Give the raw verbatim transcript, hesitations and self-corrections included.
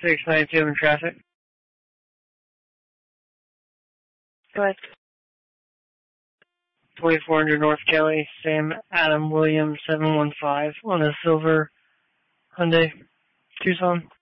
six ninety-two in traffic. Go ahead. twenty-four hundred North Kelly, Sam Adam Williams seven one five on a silver Hyundai Tucson.